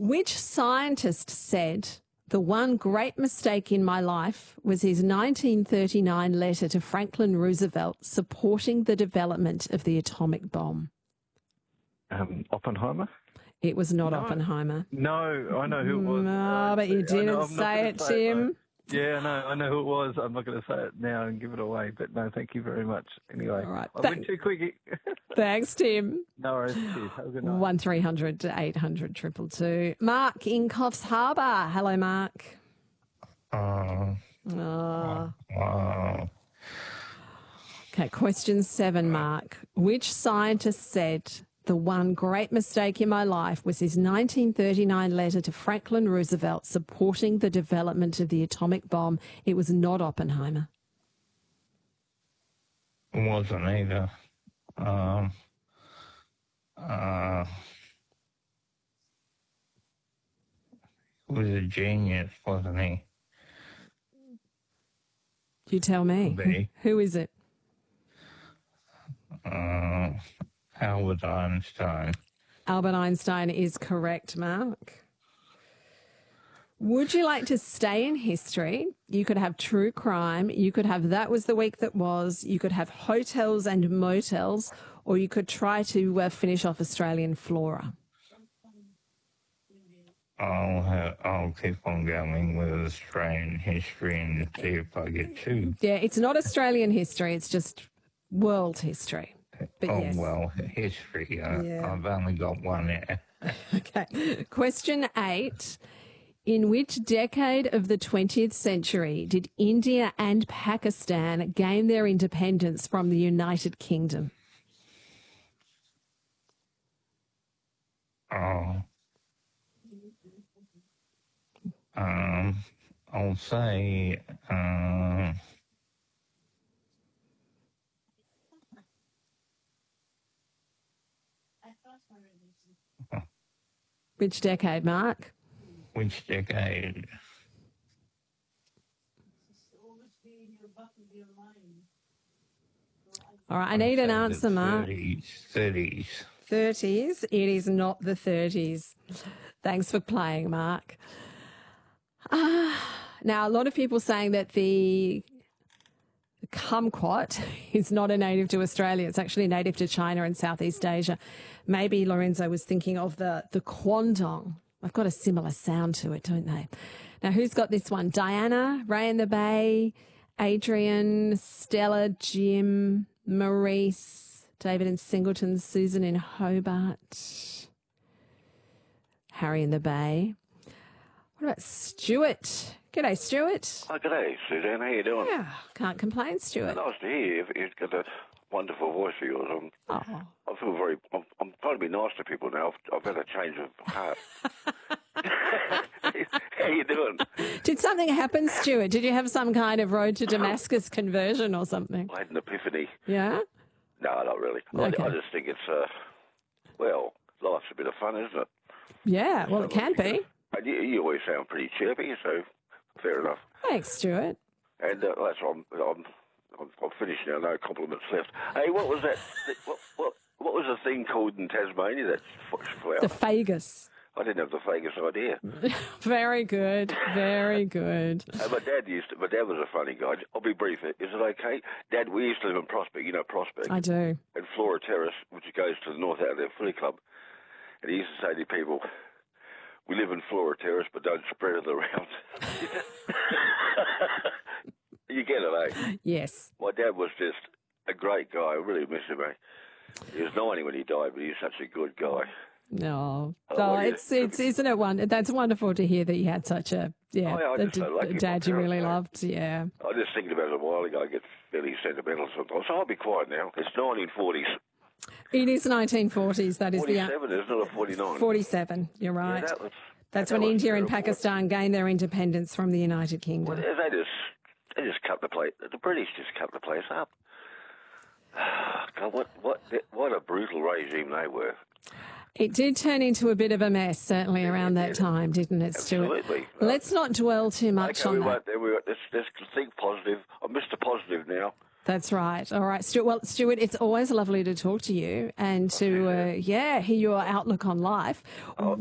Which scientist said the one great mistake in my life was his 1939 letter to Franklin Roosevelt supporting the development of the atomic bomb? Oppenheimer? It was not Oppenheimer. No, I know who it was. No, but you didn't say it, Tim. Yeah, no, I know who it was. I'm not going to say it now and give it away, but no, thank you very much. Anyway, all right. I went too quick. Thanks, Tim. No worries. Cheers. Have a good night. 1300 800 222. Mark in Coffs Harbour. Hello, Mark. Okay, question 7, Mark. Which scientist said the one great mistake in my life was his 1939 letter to Franklin Roosevelt supporting the development of the atomic bomb? It was not Oppenheimer. It wasn't either. He was a genius, wasn't he? You tell me. Who is it? Albert Einstein. Albert Einstein is correct, Mark. Would you like to stay in history? You could have true crime. You could have That Was the Week That Was. You could have hotels and motels. Or you could try to finish off Australian flora. I'll keep on going with Australian history and see if I get 2. Yeah, it's not Australian history. It's just world history. But yes. Well, history. I've only got 1 here. Okay. Question 8. In which decade of the 20th century did India and Pakistan gain their independence from the United Kingdom? I'll say which decade, Mark? Which decade? All right, I need an answer, Mark. 30s. 30s. It is not the 30s. Thanks for playing, Mark. Now, a lot of people saying that the kumquat is not a native to Australia. It's actually native to China and Southeast Asia. Maybe Lorenzo was thinking of the quandong. They've got a similar sound to it, don't they? Now, who's got this one? Diana, Ray in the Bay, Adrian, Stella, Jim, Maurice, David in Singleton, Susan in Hobart, Harry in the Bay. What about Stuart? G'day, Stuart. Oh, g'day, Suzanne. How you doing? Yeah, can't complain, Stuart. Nice to hear you. You've got a wonderful voice of yours. I feel very... I'm trying to be nice to people now. I've had a change of heart. How you doing? Did something happen, Stuart? Did you have some kind of road to Damascus conversion or something? I had an epiphany. Yeah? No, not really. Okay. I just think it's, well, life's a bit of fun, isn't it? Yeah, well, it can be. And you always sound pretty chirpy, so fair enough. Thanks, Stuart. And that's I'm finished now. No compliments left. Hey, what was that? What was the thing called in Tasmania? That flower? The fagus. I didn't have the vaguest idea. Very good. Very good. My dad was a funny guy. I'll be brief. Is it okay? Dad, we used to live in Prospect. You know Prospect? I do. And Flora Terrace, which goes to the north out of their footy club. And he used to say to people, we live in Flora Terrace, but don't spread it around. You get it, eh? Yes. My dad was just a great guy. I really miss him, eh? He was 90 when he died, but he was such a good guy. No, it's isn't it one? That's wonderful to hear that you had such a dad you really loved. Yeah. I was just thinking about it a while ago. I get fairly sentimental sometimes. So I'll be quiet now. It's 1940s. It is 1940s. That is 47, isn't it, or 49? 47. You're right. Yeah, that's when India and Pakistan gained their independence from the United Kingdom. Well, they just cut the place. The British just cut the place up. God, what a brutal regime they were. It did turn into a bit of a mess, certainly, around that time, didn't it, Stuart? Absolutely. Let's not dwell too much on that. Let's think positive. I'm Mr. Positive now. That's right. All right, Stuart. Well, Stuart, it's always lovely to talk to you and to, hear your outlook on life.